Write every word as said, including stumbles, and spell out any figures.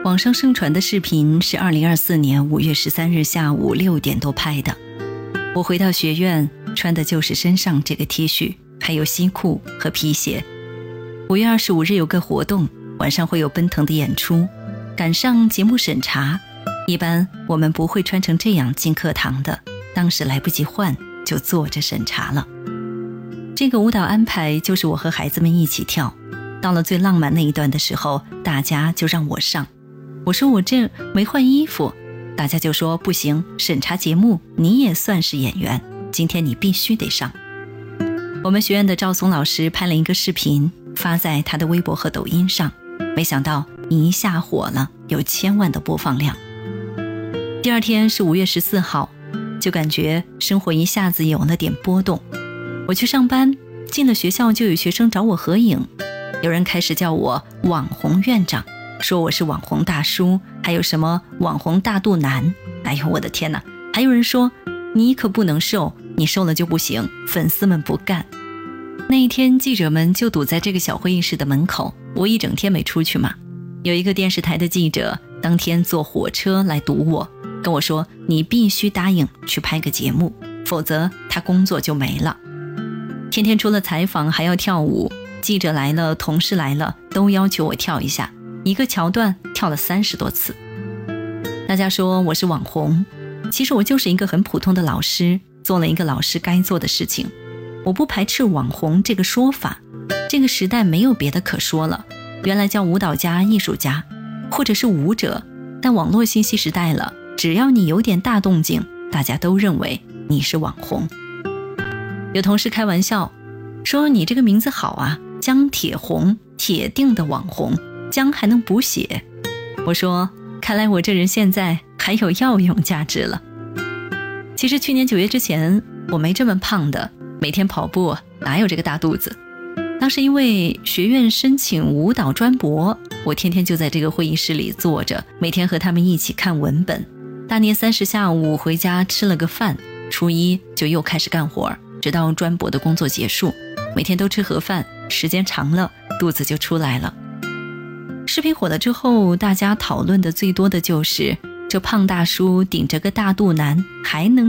网上盛传的视频是二零二四年五月十三日下午六点多拍的。我回到学院，穿的就是身上这个 T 恤，还有西裤和皮鞋。五月二十五日有个活动，晚上会有奔腾的演出，赶上节目审查。一般我们不会穿成这样进课堂的，当时来不及换，就坐着审查了。这个舞蹈安排就是我和孩子们一起跳，到了最浪漫那一段的时候，大家就让我上。我说我这没换衣服，大家就说不行，审查节目你也算是演员，今天你必须得上。我们学院的赵松老师拍了一个视频，发在他的微博和抖音上，没想到一下火了，有千万的播放量。第二天是五月十四号，就感觉生活一下子有了点波动。我去上班，进了学校就有学生找我合影，有人开始叫我网红院长，说我是网红大叔，还有什么网红大肚腩。哎呦我的天哪，还有人说你可不能瘦，你瘦了就不行，粉丝们不干。那一天记者们就堵在这个小会议室的门口，我一整天没出去嘛。有一个电视台的记者当天坐火车来堵我，跟我说你必须答应去拍个节目，否则他工作就没了。天天除了采访还要跳舞，记者来了同事来了都要求我跳一下，一个桥段跳了三十多次。大家说我是网红，其实我就是一个很普通的老师，做了一个老师该做的事情。我不排斥网红这个说法，这个时代没有别的可说了，原来叫舞蹈家、艺术家或者是舞者，但网络信息时代了，只要你有点大动静，大家都认为你是网红。有同事开玩笑说你这个名字好啊，姜铁红，铁定的网红，姜还能补血。我说看来我这人现在还有药用价值了。其实去年九月之前我没这么胖的，每天跑步哪有这个大肚子。当时因为学院申请舞蹈专博，我天天就在这个会议室里坐着，每天和他们一起看文本。大年三十下午回家吃了个饭，初一就又开始干活，直到专博的工作结束，每天都吃盒饭，时间长了肚子就出来了。视频火了之后，大家讨论的最多的就是这胖大叔顶着个大肚腩还能